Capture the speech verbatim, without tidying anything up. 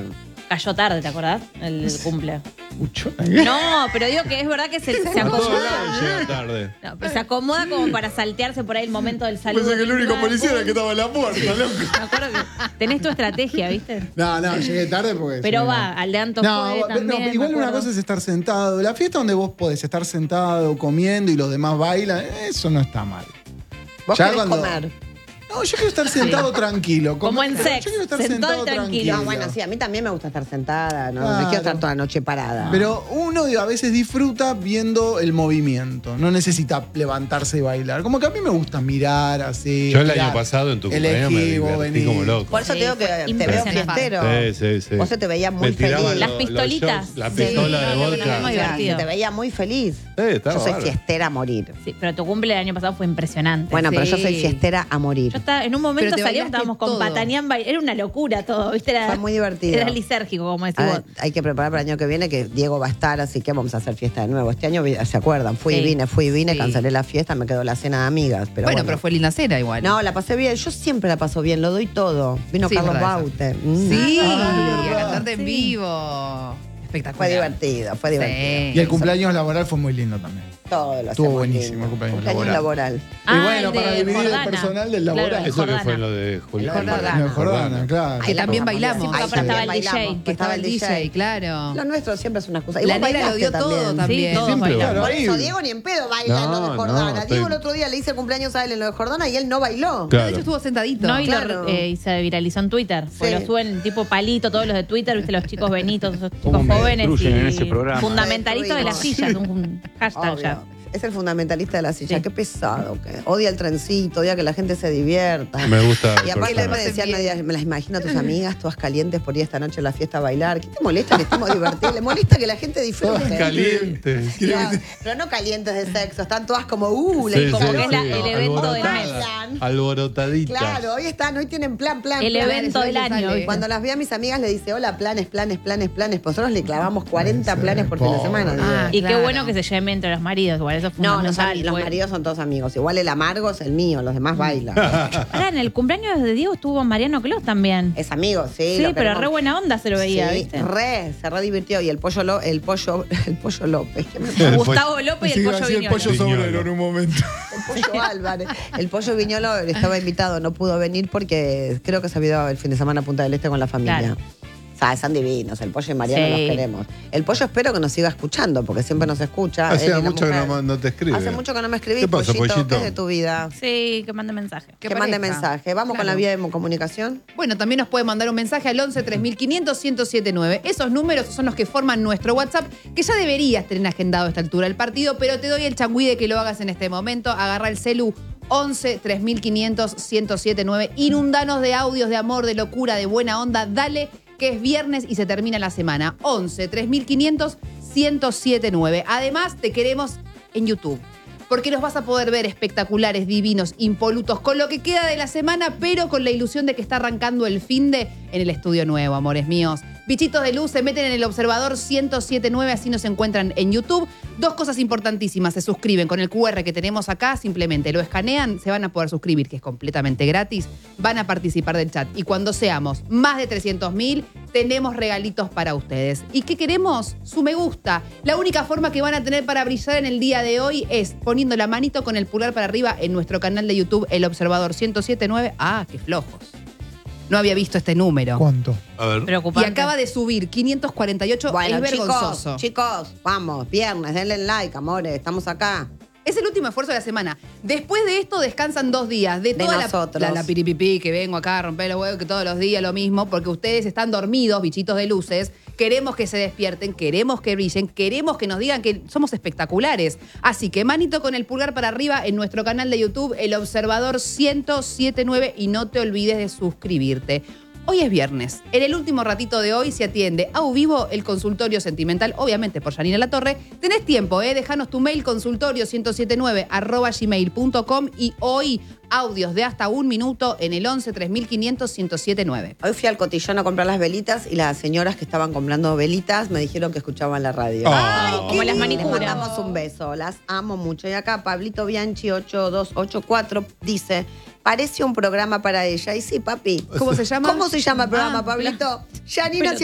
cayó tarde, ¿te acordás? El, el cumple. Mucho. No, pero digo que es verdad que se, se A todos lados acomoda. llega tarde. No, pero se acomoda como para saltearse por ahí el momento del saludo. Pensé que el único Claro. policía era el que estaba en la puerta, loco. Me acuerdo que tenés tu estrategia, ¿viste? No, no, llegué tarde porque... Pero sí, va, no. Aldeanto No, fue no, también, me igual una acuerdo. cosa es estar sentado. La fiesta donde vos podés estar sentado comiendo y los demás bailan, eso no está mal. Vos Ya querés cuando- comer. No, yo quiero estar sentado tranquilo. Como en Yo sex, quiero estar sentado sentado y tranquilo. tranquilo. No, bueno, sí, a mí también me gusta estar sentada, no, Claro. no quiero estar toda la noche parada. Pero uno digo, a veces disfruta viendo el movimiento. No necesita levantarse y bailar. Como que a mí me gusta mirar así. Yo el mirar. año pasado en tu cumpleaños me Elegí, vos divertí venís. como loco. Por eso Sí, te digo que fue te veo impresionante. fiestero. Sí, sí, sí. Vos se te veía muy Me tiraban feliz. Las los- pistolitas. los shots, la Sí, pistola no, de lo que nos vodka. hemos O sea, divertido. se te veía muy feliz. Sí, estaba Yo soy bárbaro. fiestera a morir. Sí, pero tu cumple el año pasado fue impresionante. Bueno, pero yo Sí. soy fiestera a morir. Yo estaba, en un momento Pero te salíamos, bailaste estábamos con todo. Patañán bailando. Era una locura todo, ¿viste? Era, Fue muy divertido. Era lisérgico, como decís A vos. ver, hay que preparar para el año que viene, que Diego va a estar, así que vamos a hacer fiesta de nuevo. Este año, ¿se acuerdan? Fui y Sí. vine, fui y vine, Sí. cancelé la fiesta, me quedó la cena de amigas. Pero bueno, bueno, pero fue linda cena igual. No, la pasé bien. Yo siempre la paso bien, lo doy todo. Vino Sí, Carlos verdad, Baute. Mm. Sí, Ah, a cantarte en sí. vivo. Espectacular. Fue divertido, fue divertido. Sí. Y el cumpleaños laboral fue muy lindo también. Todo lo Estuvo hacemos buenísimo lindo. el cumpleaños Cumpleaños laboral. Ah, y bueno, el de para dividir Jordana. el personal del Claro, laboral. el Eso que Jordana. fue lo de Julián. El Jordana. En el Jordana, claro. Que también bailamos. Sí, porque Ahí aparte estaba también el D J. bailamos, Que estaba el D J, claro. Lo nuestro siempre es una excusa. Y La vos negra lo dio bailaste todo también. Sí, todos Siempre bailamos. Claro, Por ahí- eso Diego ni en pedo baila en lo de No, Jordana. no, Diego estoy- el otro día le hice cumpleaños a él en lo de Jordana y él no bailó. De Claro. hecho estuvo sentadito. No, y, lo- Claro. eh, y se viralizó en Twitter. Porque Sí. lo suben tipo palito, todos los de Twitter, viste, los chicos benitos, esos ¿Cómo chicos me jóvenes. destruyen Y en ese programa? fundamentalistas de las Destruimos. sillas, un, un hashtag Obvio. ya. Es el fundamentalista de la silla. Sí. Qué pesado. Que odia el trencito, odia que la gente se divierta. Me gusta. Y el aparte me personaje. decían, me, me las imagino a tus amigas, todas calientes por ir esta noche a la fiesta a bailar. ¿Qué te molesta que estemos divertidos? ¿Le molesta que la gente disfrute? Todas calientes. Claro, pero no calientes de sexo, están todas como, uh, Sí, la como sí, que es la- sí. el evento del mes. Bailan. Alborotaditas. Claro, hoy están, hoy tienen plan, plan, El plan. evento del sale, año. sale. ¿viste? Cuando las vi a mis amigas le dice, hola, planes, planes, planes, planes. Pues nosotros le clavamos cuarenta Sí, planes por fin de pobre. semana. digo. Ah, Y claro. qué bueno que se lleven entre los maridos, igual eso es No, los, fundamental. ami- los porque- maridos son todos amigos. Igual el amargo es el mío, los demás bailan. Pará, en el cumpleaños de Diego estuvo Mariano Clos también. Es amigo, sí. Sí, lo pero queremos. re buena onda se lo veía, Sí, ¿viste? re, se re divirtió. Y el pollo, Lo- el pollo, el pollo López, que me El Gustavo López y Sí, el iba a pollo decir el Viñolo. pollo Viñolo. sobrero en un momento. El pollo Álvarez. El pollo Viñolo estaba invitado, no pudo venir porque creo que se había ido el fin de semana a Punta del Este con la familia. Claro. O sea, son divinos, el pollo y Mariano Sí. los queremos. El pollo espero que nos siga escuchando, porque siempre nos escucha. él y Hacía la mucho que mujer. no, no te escribe. Hace mucho que no me escribís, ¿Qué pasa, pollito, pollito? ¿qué es de tu vida? Sí, que mande mensaje. Que, Que mande aparezca. mensaje. Vamos con Claro. la vía de comunicación. Bueno, también nos puede mandar un mensaje al once tres mil quinientos ciento setenta y nueve. Esos números son los que forman nuestro WhatsApp, que ya deberías tener agendado a esta altura del partido, pero te doy el changüí de que lo hagas en este momento. Agarra el celu once tres mil quinientos ciento setenta y nueve. Inundanos de audios, de amor, de locura, de buena onda. Dale, que es viernes y se termina la semana. once tres mil quinientos ciento setenta y nueve. Además, te queremos en YouTube. Porque nos vas a poder ver espectaculares, divinos, impolutos, con lo que queda de la semana, pero con la ilusión de que está arrancando el finde en el estudio nuevo, amores míos. Bichitos de luz se meten en el observador ciento setenta y nueve, así nos encuentran en YouTube. Dos cosas importantísimas, se suscriben con el cu erre que tenemos acá, simplemente lo escanean, se van a poder suscribir, que es completamente gratis, van a participar del chat. Y cuando seamos más de trescientos mil, tenemos regalitos para ustedes. ¿Y qué queremos? Su me gusta. La única forma que van a tener para brillar en el día de hoy es poniendo la manito con el pulgar para arriba en nuestro canal de YouTube, El Observador ciento setenta y nueve. Ah, qué flojos. No había visto este número. ¿Cuánto? A ver. Y Preocupante. acaba de subir quinientos cuarenta y ocho, Bueno, es vergonzoso. chicos, chicos, vamos, viernes, denle like, amores, estamos acá. Es el último esfuerzo de la semana. Después de esto descansan dos días. De, De toda la- nosotros. La, la piripipí que vengo acá a romper los huevos, que todos los días lo mismo, porque ustedes están dormidos, bichitos de luces. Queremos que se despierten, queremos que brillen, queremos que nos digan que somos espectaculares. Así que manito con el pulgar para arriba en nuestro canal de YouTube, El Observador ciento setenta y nueve, y no te olvides de suscribirte. Hoy es viernes. En el último ratito de hoy se atiende a vivo el consultorio sentimental, obviamente por Janina Latorre. Tenés tiempo, ¿eh? Déjanos tu mail, consultorio ciento setenta y nueve arroba gmail punto com, y hoy audios de hasta un minuto en el once tres mil quinientos ciento setenta y nueve. Hoy fui al cotillón a comprar las velitas y las señoras que estaban comprando velitas me dijeron que escuchaban la radio. Ay, como qué las lindo. manicuras. Les mandamos un beso, las amo mucho. Y acá Pablito Bianchi ocho dos ocho cuatro dice, parece un programa para ella. Y sí, papi. ¿Cómo se llama? ¿Cómo se llama el programa, Ah, Pablito? Janina Pero